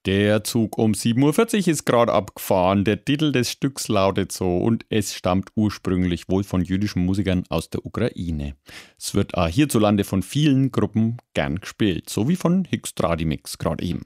Der Zug um 7:40 Uhr ist gerade abgefahren. Der Titel des Stücks lautet so und es stammt ursprünglich wohl von jüdischen Musikern aus der Ukraine. Es wird auch hierzulande von vielen Gruppen gern gespielt, so wie von Hicks Tradimix gerade eben.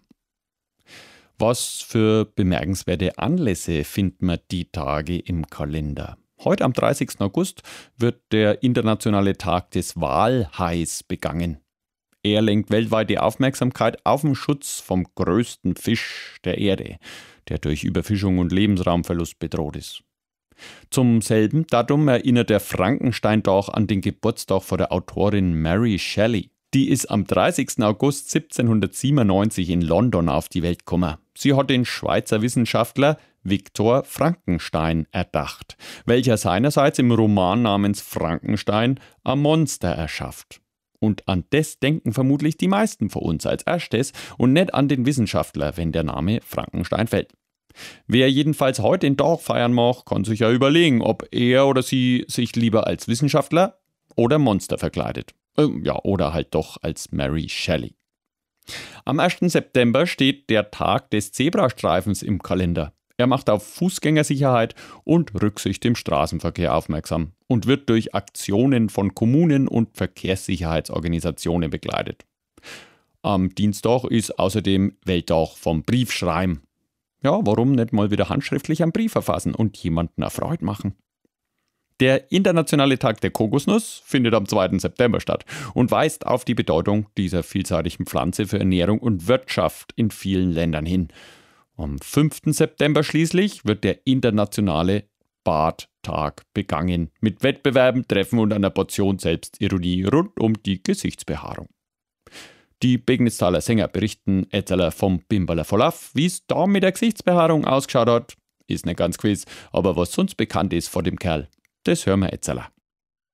Was für bemerkenswerte Anlässe finden wir die Tage im Kalender? Heute am 30. August wird der internationale Tag des Walhais begangen. Er lenkt weltweit die Aufmerksamkeit auf den Schutz vom größten Fisch der Erde, der durch Überfischung und Lebensraumverlust bedroht ist. Zum selben Datum erinnert der Frankenstein-Tag an den Geburtstag von der Autorin Mary Shelley. Die ist am 30. August 1797 in London auf die Welt gekommen. Sie hat den Schweizer Wissenschaftler Victor Frankenstein erdacht, welcher seinerseits im Roman namens Frankenstein ein Monster erschafft. Und an das denken vermutlich die meisten von uns als erstes und nicht an den Wissenschaftler, wenn der Name Frankenstein fällt. Wer jedenfalls heute den Tag feiern mag, kann sich ja überlegen, ob er oder sie sich lieber als Wissenschaftler oder Monster verkleidet. Oder halt doch als Mary Shelley. Am 1. September steht der Tag des Zebrastreifens im Kalender. Er macht auf Fußgängersicherheit und Rücksicht im Straßenverkehr aufmerksam und wird durch Aktionen von Kommunen und Verkehrssicherheitsorganisationen begleitet. Am Dienstag ist außerdem Welttag vom Briefschreiben. Ja, warum nicht mal wieder handschriftlich einen Brief verfassen und jemanden erfreut machen? Der internationale Tag der Kokosnuss findet am 2. September statt und weist auf die Bedeutung dieser vielseitigen Pflanze für Ernährung und Wirtschaft in vielen Ländern hin. Am 5. September schließlich wird der internationale Barttag begangen, mit Wettbewerben, Treffen und einer Portion Selbstironie rund um die Gesichtsbehaarung. Die Begnitztaler Sänger berichten erzähler vom Bimberler Volaf, wie es da mit der Gesichtsbehaarung ausgeschaut hat. Ist nicht ganz gewiss, aber was sonst bekannt ist vor dem Kerl, das hören wir erzähler.